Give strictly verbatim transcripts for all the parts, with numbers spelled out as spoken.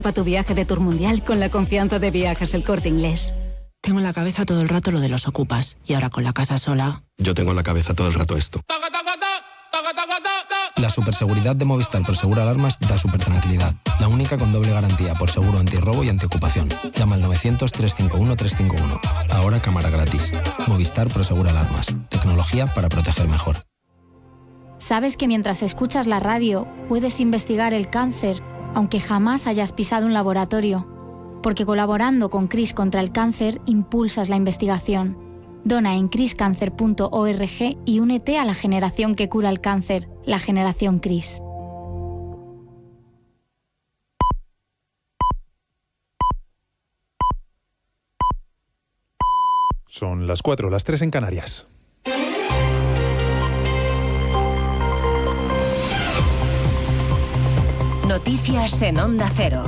Para tu viaje de Tour Mundial con la confianza de Viajes El Corte Inglés. Tengo en la cabeza todo el rato lo de los ocupas y ahora con la casa sola. Yo tengo en la cabeza todo el rato esto. La superseguridad de Movistar Prosegur Alarmas da súper tranquilidad. La única con doble garantía por seguro antirrobo y antiocupación. Llama al novecientos, trescientos cincuenta y uno, trescientos cincuenta y uno. Ahora cámara gratis. Movistar Prosegur Alarmas. Tecnología para proteger mejor. ¿Sabes que mientras escuchas la radio puedes investigar el cáncer, aunque jamás hayas pisado un laboratorio? Porque colaborando con CRIS contra el cáncer impulsas la investigación. Dona en cris cáncer punto org y únete a la generación que cura el cáncer, la generación CRIS. Son las cuatro, las tres en Canarias. Noticias en Onda Cero.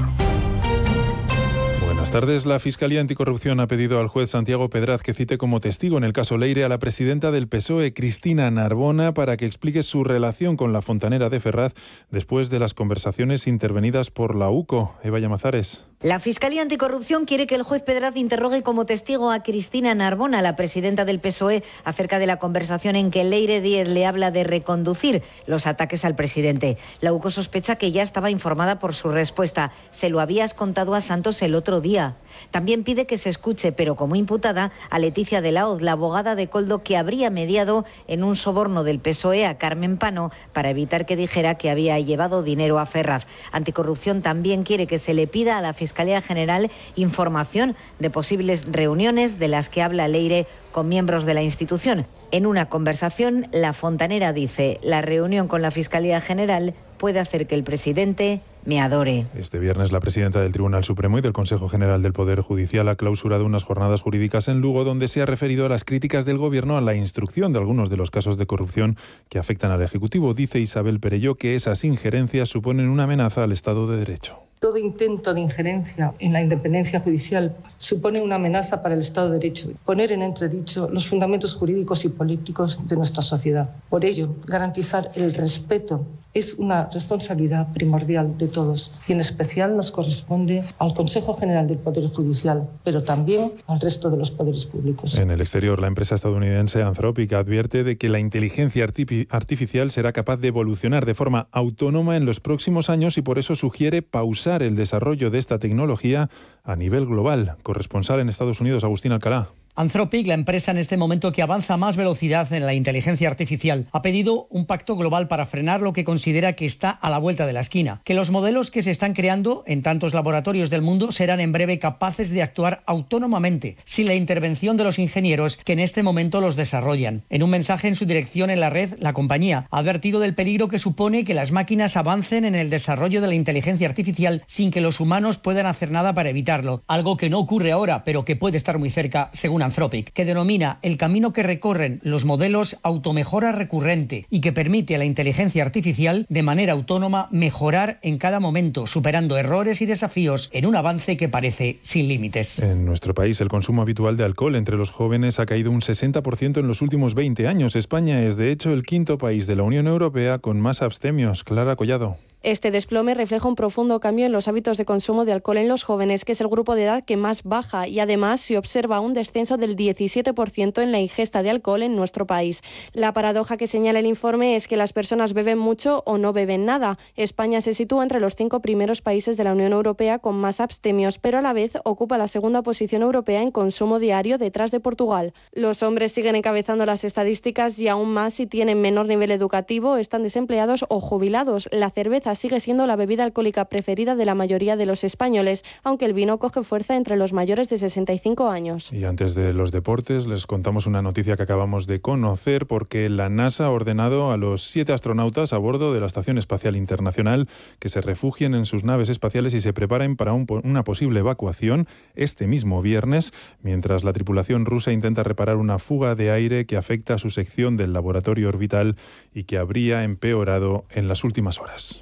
Buenas tardes. La Fiscalía Anticorrupción ha pedido al juez Santiago Pedraz que cite como testigo en el caso Leire a la presidenta del P S O E, Cristina Narbona, para que explique su relación con la fontanera de Ferraz después de las conversaciones intervenidas por la U C O. Eva Llamazares. La Fiscalía Anticorrupción quiere que el juez Pedraz interrogue como testigo a Cristina Narbona, la presidenta del P S O E, acerca de la conversación en que Leire Díez le habla de reconducir los ataques al presidente. La U C O sospecha que ya estaba informada por su respuesta. Se lo habías contado a Santos el otro día. También pide que se escuche, pero como imputada, a Leticia de la Hoz, la abogada de Koldo, que habría mediado en un soborno del P S O E a Carmen Pano para evitar que dijera que había llevado dinero a Ferraz. Anticorrupción también quiere que se le pida a la Fiscalía General información de posibles reuniones de las que habla Leire con miembros de la institución. En una conversación, la fontanera dice: la reunión con la Fiscalía General puede hacer que el presidente me adore. Este viernes la presidenta del Tribunal Supremo y del Consejo General del Poder Judicial ha clausurado unas jornadas jurídicas en Lugo donde se ha referido a las críticas del Gobierno a la instrucción de algunos de los casos de corrupción que afectan al Ejecutivo. Dice Isabel Perelló que esas injerencias suponen una amenaza al Estado de Derecho. Todo intento de injerencia en la independencia judicial supone una amenaza para el Estado de Derecho, poner en entredicho los fundamentos jurídicos y políticos de nuestra sociedad. Por ello, garantizar el respeto es una responsabilidad primordial de todos y en especial nos corresponde al Consejo General del Poder Judicial, pero también al resto de los poderes públicos. En el exterior, la empresa estadounidense Anthropic advierte de que la inteligencia artifi- artificial será capaz de evolucionar de forma autónoma en los próximos años y por eso sugiere pausar el desarrollo de esta tecnología a nivel global. Corresponsal en Estados Unidos, Agustín Alcalá. Anthropic, la empresa en este momento que avanza a más velocidad en la inteligencia artificial, ha pedido un pacto global para frenar lo que considera que está a la vuelta de la esquina. Que los modelos que se están creando en tantos laboratorios del mundo serán en breve capaces de actuar autónomamente, sin la intervención de los ingenieros que en este momento los desarrollan. En un mensaje en su dirección en la red, la compañía ha advertido del peligro que supone que las máquinas avancen en el desarrollo de la inteligencia artificial sin que los humanos puedan hacer nada para evitarlo. Algo que no ocurre ahora, pero que puede estar muy cerca, según Anthropic, que denomina el camino que recorren los modelos automejora recurrente y que permite a la inteligencia artificial de manera autónoma mejorar en cada momento, superando errores y desafíos en un avance que parece sin límites. En nuestro país, el consumo habitual de alcohol entre los jóvenes ha caído un sesenta por ciento en los últimos veinte años. España es, de hecho, el quinto país de la Unión Europea con más abstemios. Clara Collado. Este desplome refleja un profundo cambio en los hábitos de consumo de alcohol en los jóvenes, que es el grupo de edad que más baja, y además se observa un descenso del diecisiete por ciento en la ingesta de alcohol en nuestro país. La paradoja que señala el informe es que las personas beben mucho o no beben nada. España se sitúa entre los cinco primeros países de la Unión Europea con más abstemios, pero a la vez ocupa la segunda posición europea en consumo diario detrás de Portugal. Los hombres siguen encabezando las estadísticas y aún más si tienen menor nivel educativo, están desempleados o jubilados. La cerveza sigue siendo la bebida alcohólica preferida de la mayoría de los españoles, aunque el vino coge fuerza entre los mayores de sesenta y cinco años. Y antes de los deportes, les contamos una noticia que acabamos de conocer, porque la NASA ha ordenado a los siete astronautas a bordo de la Estación Espacial Internacional que se refugien en sus naves espaciales y se preparen para un, una posible evacuación este mismo viernes, mientras la tripulación rusa intenta reparar una fuga de aire que afecta a su sección del laboratorio orbital y que habría empeorado en las últimas horas.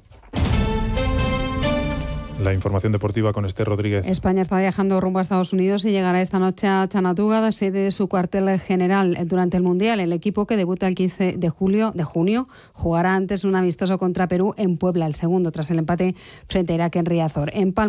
La información deportiva con Esther Rodríguez. España está viajando rumbo a Estados Unidos y llegará esta noche a Chattanooga, sede de su cuartel general durante el Mundial. El equipo, que debuta el quince de julio, de junio, jugará antes un amistoso contra Perú en Puebla, el segundo tras el empate frente a Irak en Riazor. En Palma